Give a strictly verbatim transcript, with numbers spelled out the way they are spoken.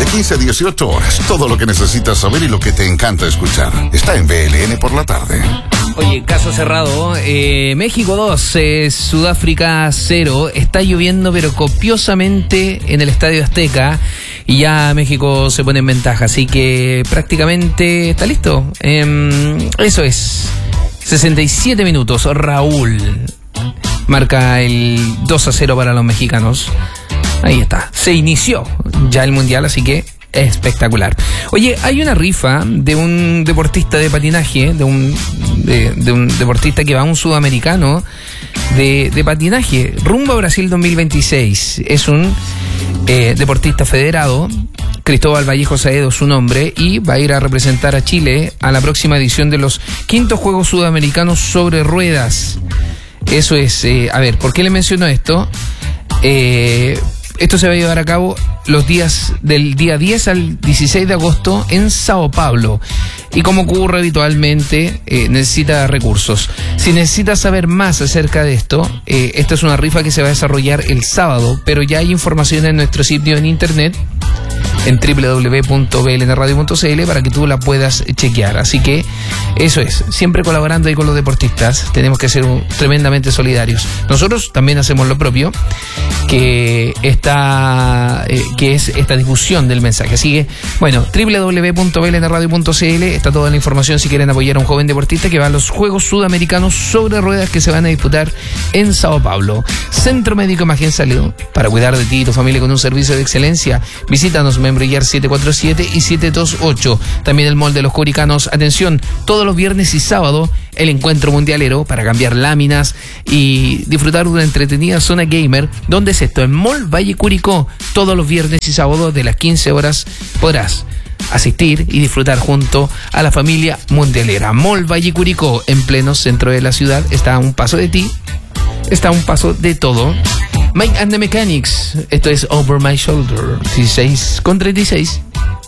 quince a dieciocho horas. Todo lo que necesitas saber y lo que te encanta escuchar. Está en B L N por la tarde. Oye, caso cerrado. Eh, México dos, eh, Sudáfrica cero. Está lloviendo, pero copiosamente en el Estadio Azteca. Y ya México se pone en ventaja. Así que prácticamente está listo. Eh, eso es. sesenta y siete minutos. Raúl marca el dos a cero para los mexicanos. Ahí está. Se inició ya el mundial, así que espectacular. Oye, hay una rifa de un deportista de patinaje, de un de, de un deportista que va a un sudamericano de, de patinaje rumbo a Brasil dos mil veintiséis. Es un eh, deportista federado, Cristóbal Vallejo Saedo su nombre, y va a ir a representar a Chile a la próxima edición de los quintos Juegos Sudamericanos sobre ruedas. Eso es, eh, a ver, ¿por qué le menciono esto? Eh... Esto se va a llevar a cabo los días del día diez al dieciséis de agosto en Sao Paulo. Y como ocurre habitualmente, eh, necesita recursos. Si necesitas saber más acerca de esto, eh, esta es una rifa que se va a desarrollar el sábado, pero ya hay información en nuestro sitio en internet, en doble u doble u doble u punto b l n radio punto c l, para que tú la puedas chequear. Así que eso es, siempre colaborando ahí con los deportistas. Tenemos que ser un, tremendamente solidarios. Nosotros también hacemos lo propio, que esta eh, que es esta difusión del mensaje. Así que, bueno, doble u doble u doble u punto b l n radio punto c l, está toda la información si quieren apoyar a un joven deportista que va a los Juegos Sudamericanos sobre ruedas que se van a disputar en Sao Paulo. Centro Médico Imagen Salud, para cuidar de ti y tu familia con un servicio de excelencia. Visítanos, Membrillar siete cuatro siete y siete dos ocho. También el Mall de los Curicanos. Atención, todos los viernes y sábado el encuentro mundialero para cambiar láminas y disfrutar de una entretenida zona gamer. ¿Dónde es esto? En Mall Valle Curicó. Todos los viernes y sábados de las quince horas podrás asistir y disfrutar junto a la familia mundialera. Mall Valle Curicó, en pleno centro de la ciudad. Está a un paso de ti, está a un paso de todo. Mike and the Mechanics, esto es Over My Shoulder, dieciséis con treinta y seis.